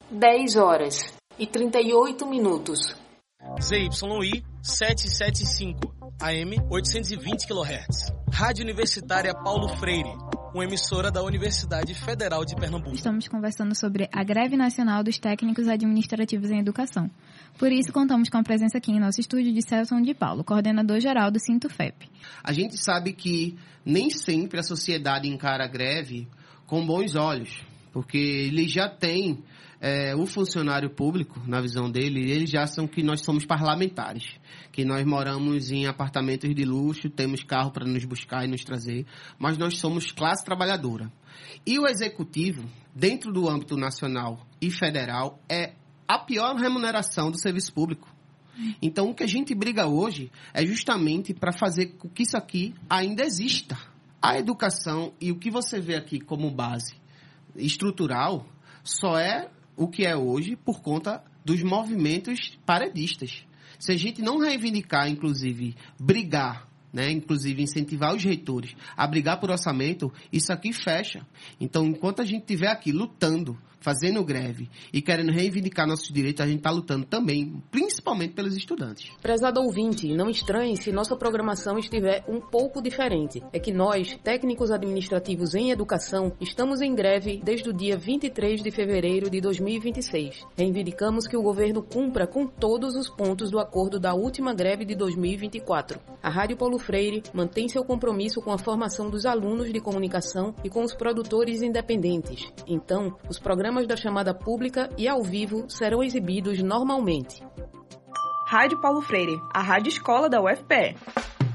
10h38. ZYI 775, AM 820 kHz. Rádio Universitária Paulo Freire, uma emissora da Universidade Federal de Pernambuco. Estamos conversando sobre a greve nacional dos técnicos administrativos em educação. Por isso, contamos com a presença aqui em nosso estúdio de Celson de Paulo, coordenador-geral do Sintufep. A gente sabe que nem sempre a sociedade encara a greve com bons olhos, porque ele já tem o funcionário público, na visão dele, eles já são que nós somos parlamentares, que nós moramos em apartamentos de luxo, temos carro para nos buscar e nos trazer, mas nós somos classe trabalhadora. E o executivo, dentro do âmbito nacional e federal, é a pior remuneração do serviço público. Então, o que a gente briga hoje é justamente para fazer com que isso aqui ainda exista. A educação e o que você vê aqui como base estrutural só é o que é hoje por conta dos movimentos paredistas. Se a gente não reivindicar, inclusive, brigar, né, inclusive incentivar os reitores a brigar por orçamento, isso aqui fecha. Então, enquanto a gente estiver aqui lutando, fazendo greve e querendo reivindicar nossos direitos, a gente está lutando também, principalmente pelos estudantes. Prezado ouvinte, não estranhe se nossa programação estiver um pouco diferente. É que nós, técnicos administrativos em educação, estamos em greve desde o dia 23 de fevereiro de 2026. Reivindicamos que o governo cumpra com todos os pontos do acordo da última greve de 2024. A Rádio Paulo Freire mantém seu compromisso com a formação dos alunos de comunicação e com os produtores independentes. Então, os programas da chamada pública e ao vivo serão exibidos normalmente. Rádio Paulo Freire, a rádio escola da UFPE.